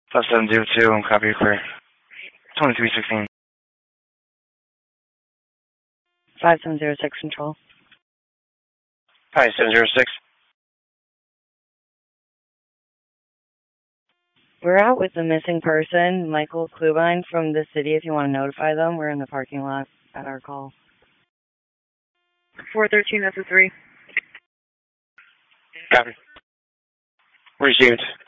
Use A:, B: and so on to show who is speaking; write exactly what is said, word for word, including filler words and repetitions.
A: five seven zero two, I'm copy clear. twenty-three sixteen.
B: five seven zero six control.
A: Hi, seven zero six.
B: We're out with the missing person, Michael Klubine from the city. If you want to notify them, we're in the parking lot at our call.
C: four thirteen, that's a three.
A: Copy. Received.